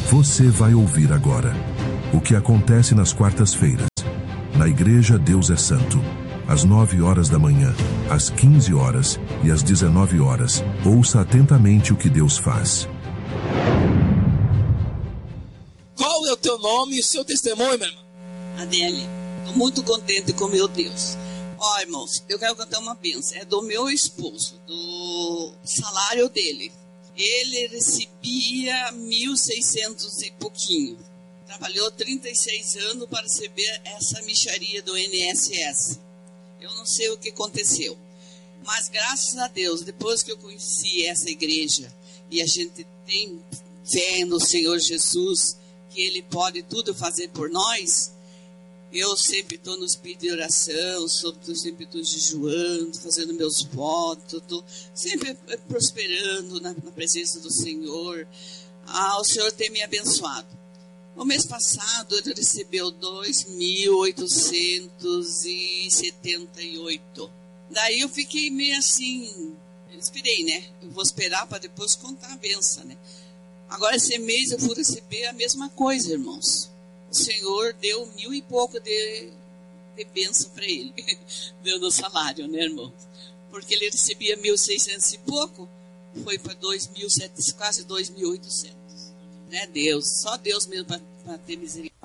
Você vai ouvir agora o que acontece nas quartas-feiras. Na Igreja Deus é Santo. Às 9 horas da manhã, às 15 horas e às 19 horas. Ouça atentamente o que Deus faz. Qual é o teu nome e o seu testemunho, meu irmão? Adele, estou muito contente com meu Deus. Ó, irmãos, eu quero cantar uma bênção. É do meu esposo, do salário dele. Ele recebia 1.600 e pouquinho. Trabalhou 36 anos para receber essa mixaria do INSS. Eu não sei o que aconteceu. Mas graças a Deus, depois que eu conheci essa igreja, e a gente tem fé no Senhor Jesus, que Ele pode tudo fazer por nós, eu sempre estou no espírito de oração, sempre estou jejuando, fazendo meus votos, estou sempre prosperando na presença do Senhor. O Senhor tem me abençoado. No mês passado, ele recebeu 2.878. Daí eu fiquei meio assim, eu esperei, né? Eu vou esperar para depois contar a benção, né? Agora, esse mês eu vou receber a mesma coisa, irmãos. O Senhor deu 1.000 e pouco de bênção para ele. Deu no salário, né, irmão? Porque ele recebia 1.600 e pouco, foi para 2.700, quase 2.800. Né, Deus? Só Deus mesmo para ter misericórdia.